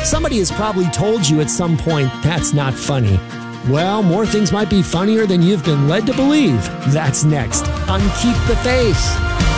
Somebody has probably told you at some point, that's not funny. Well, more things might be funnier than you've been led to believe. That's next on Keep the Faith.